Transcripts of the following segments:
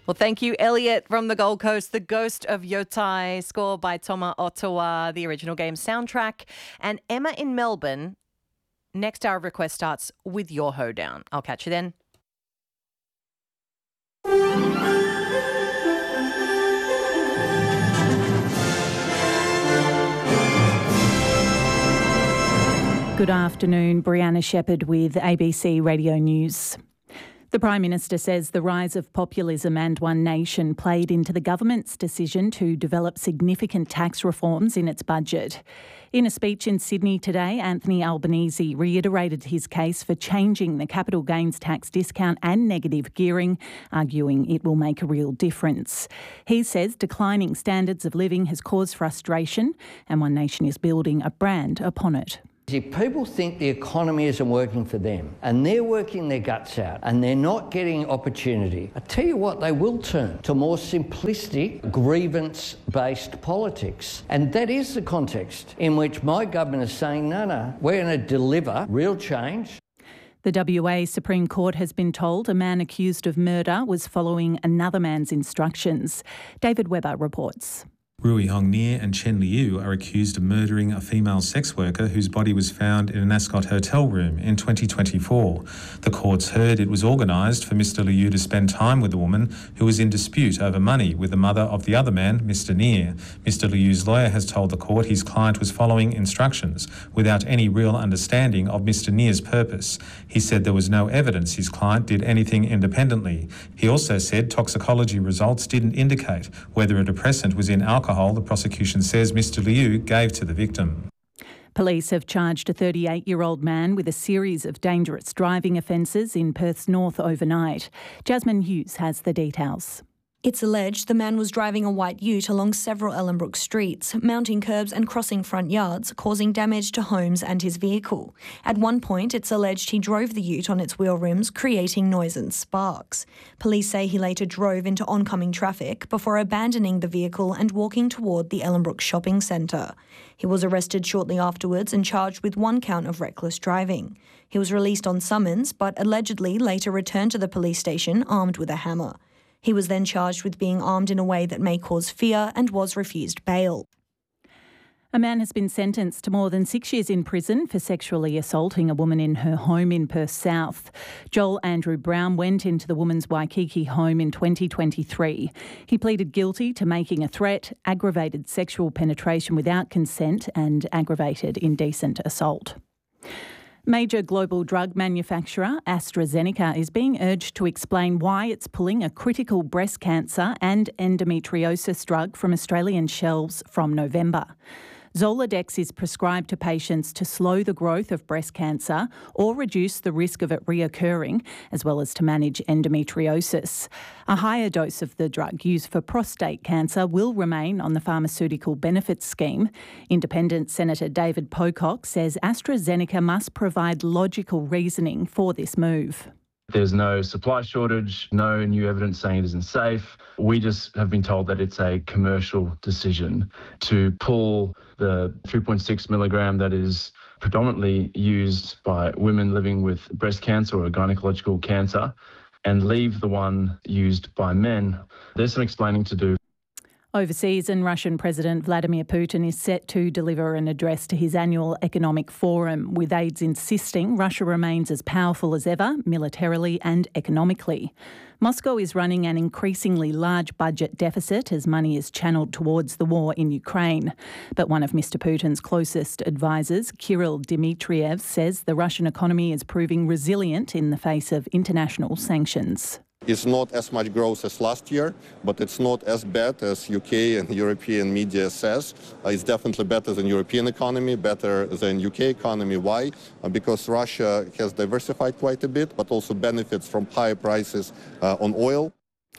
Well, thank you, Elliot from the Gold Coast. The Ghost of Yotai, score by Toma Ottawa, the original game soundtrack. And Emma in Melbourne, next hour of request starts with your hoedown. I'll catch you then. Good afternoon, Brianna Shepherd with ABC Radio News. The Prime Minister says the rise of populism and One Nation played into the government's decision to develop significant tax reforms in its budget. In a speech in Sydney today, Anthony Albanese reiterated his case for changing the capital gains tax discount and negative gearing, arguing it will make a real difference. He says declining standards of living has caused frustration and One Nation is building a brand upon it. If people think the economy isn't working for them and they're working their guts out and they're not getting opportunity, I tell you what, they will turn to more simplistic, grievance-based politics. And that is the context in which my government is saying, no, we're going to deliver real change. The WA Supreme Court has been told a man accused of murder was following another man's instructions. David Webber reports. Rui Hong Nia and Chen Liu are accused of murdering a female sex worker whose body was found in an Ascot hotel room in 2024. The courts heard it was organised for Mr Liu to spend time with the woman who was in dispute over money with the mother of the other man, Mr Nia. Mr Liu's lawyer has told the court his client was following instructions without any real understanding of Mr Nia's purpose. He said there was no evidence his client did anything independently. He also said toxicology results didn't indicate whether a depressant was in alcohol the prosecution says Mr Liu gave to the victim. Police have charged a 38-year-old man with a series of dangerous driving offences in Perth's north overnight. Jasmine Hughes has the details. It's alleged the man was driving a white ute along several Ellenbrook streets, mounting curbs and crossing front yards, causing damage to homes and his vehicle. At one point, it's alleged he drove the ute on its wheel rims, creating noise and sparks. Police say he later drove into oncoming traffic before abandoning the vehicle and walking toward the Ellenbrook shopping centre. He was arrested shortly afterwards and charged with 1 count of reckless driving. He was released on summons, but allegedly later returned to the police station armed with a hammer. He was then charged with being armed in a way that may cause fear and was refused bail. A man has been sentenced to more than 6 years in prison for sexually assaulting a woman in her home in Perth South. Joel Andrew Brown went into the woman's Waikiki home in 2023. He pleaded guilty to making a threat, aggravated sexual penetration without consent and aggravated indecent assault. Major global drug manufacturer AstraZeneca is being urged to explain why it's pulling a critical breast cancer and endometriosis drug from Australian shelves from November. Zoladex is prescribed to patients to slow the growth of breast cancer or reduce the risk of it reoccurring, as well as to manage endometriosis. A higher dose of the drug used for prostate cancer will remain on the pharmaceutical benefits scheme. Independent Senator David Pocock says AstraZeneca must provide logical reasoning for this move. There's no supply shortage, no new evidence saying it isn't safe. We just have been told that it's a commercial decision to pull the 3.6 milligram that is predominantly used by women living with breast cancer or gynecological cancer and leave the one used by men. There's some explaining to do. Overseas, and Russian President Vladimir Putin is set to deliver an address to his annual economic forum, with aides insisting Russia remains as powerful as ever, militarily and economically. Moscow is running an increasingly large budget deficit as money is channelled towards the war in Ukraine. But one of Mr Putin's closest advisers, Kirill Dmitriev, says the Russian economy is proving resilient in the face of international sanctions. It's not as much growth as last year, but it's not as bad as UK and European media says. It's definitely better than European economy, better than UK economy. Why? Because Russia has diversified quite a bit, but also benefits from higher prices on oil.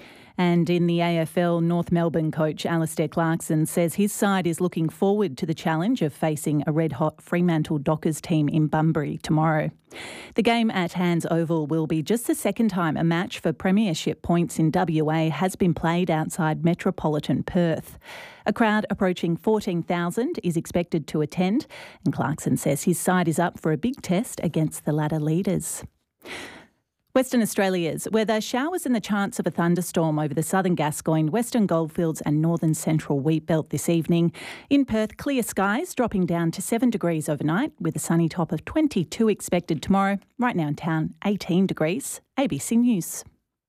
And in the AFL, North Melbourne coach Alistair Clarkson says his side is looking forward to the challenge of facing a red-hot Fremantle Dockers team in Bunbury tomorrow. The game at Hands Oval will be just the second time a match for premiership points in WA has been played outside metropolitan Perth. A crowd approaching 14,000 is expected to attend, and Clarkson says his side is up for a big test against the ladder leaders. Western Australia's weather, showers and the chance of a thunderstorm over the southern Gascoyne, western goldfields and northern central wheat belt this evening. In Perth, clear skies dropping down to 7 degrees overnight with a sunny top of 22 expected tomorrow. Right now in town, 18 degrees. ABC News.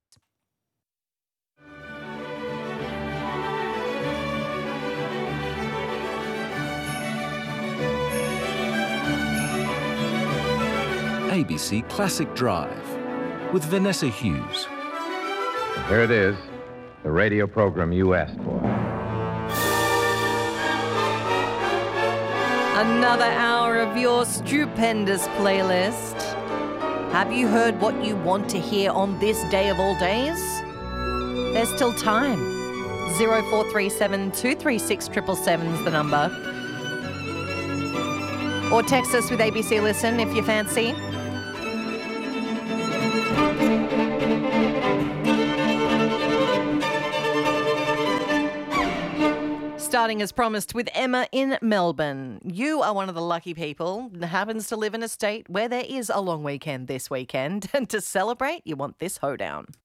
ABC Classic Drive with Vanessa Hughes. Here it is, the radio program you asked for. Another hour of your stupendous playlist. Have you heard what you want to hear on this day of all days? There's still time. 0437 236 777 is the number. Or text us with ABC Listen if you fancy. Starting as promised with Emma in Melbourne. You are one of the lucky people that happens to live in a state where there is a long weekend this weekend. And to celebrate, you want this hoedown.